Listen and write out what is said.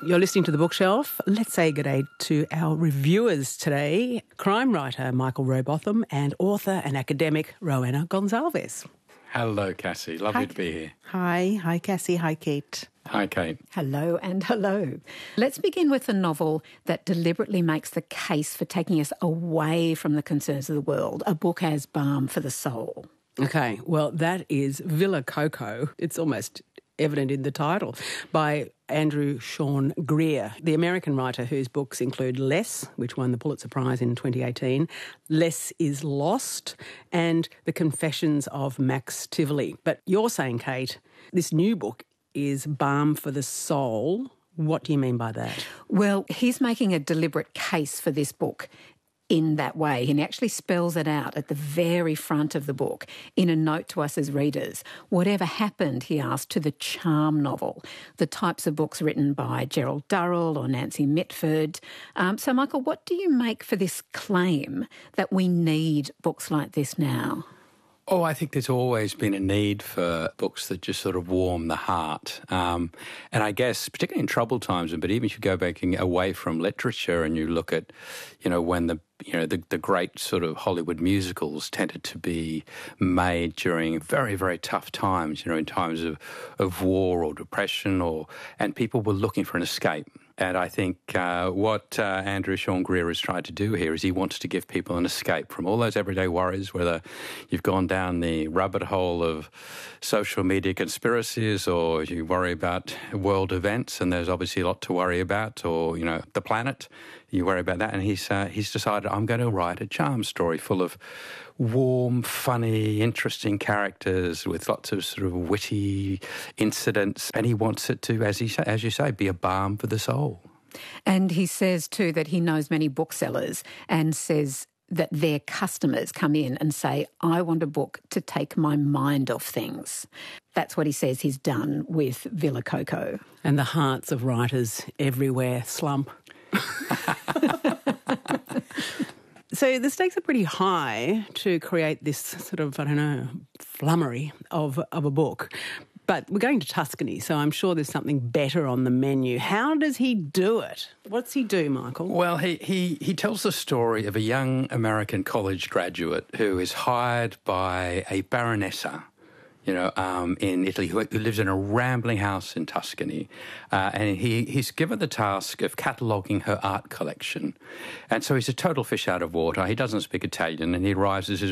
You're listening to The Bookshelf. Let's say good day to our reviewers today, crime writer Michael Robotham and author and academic Rowena Gonzalez. Hello, Cassie. Lovely to be here. Hi Cassie. Hi, Kate. Hi, Kate. Hello and hello. Let's begin with a novel that deliberately makes the case for taking us away from the concerns of the world, a book as balm for the soul. Okay, well, that is Villa Coco. It's almost evident in the title, by Andrew Sean Greer, the American writer whose books include Less, which won the Pulitzer Prize in 2018, Less is Lost, and The Confessions of Max Tivoli. But you're saying, Kate, this new book is balm for the soul. What do you mean by that? Well, he's making a deliberate case for this book in that way. And he actually spells it out at the very front of the book in a note to us as readers. Whatever happened, he asked, to the charm novel, the types of books written by Gerald Durrell or Nancy Mitford. So, Michael, what do you make for this claim that we need books like this now? Oh, I think there's always been a need for books that just sort of warm the heart. And I guess, particularly in troubled times, but even if you go back away from literature and you look at, when the great sort of Hollywood musicals tended to be made during very, very tough times, in times of war or depression, and people were looking for an escape. And I think what Andrew Sean Greer has tried to do here is he wants to give people an escape from all those everyday worries, whether you've gone down the rabbit hole of social media conspiracies or you worry about world events, and there's obviously a lot to worry about, or, the planet, you worry about that. And he's decided, I'm going to write a charm story full of warm, funny, interesting characters with lots of sort of witty incidents, and he wants it to, as you say, be a balm for the soul. And he says too that he knows many booksellers and says that their customers come in and say, I want a book to take my mind off things. That's what he says he's done with Villa Coco. And the hearts of writers everywhere slump. So the stakes are pretty high to create this sort of, flummery of a book. But we're going to Tuscany, so I'm sure there's something better on the menu. How does he do it? What's he do, Michael? Well, he tells the story of a young American college graduate who is hired by a baronessa, in Italy, who lives in a rambling house in Tuscany. And he's given the task of cataloguing her art collection. And so he's a total fish out of water. He doesn't speak Italian, and he arrives as his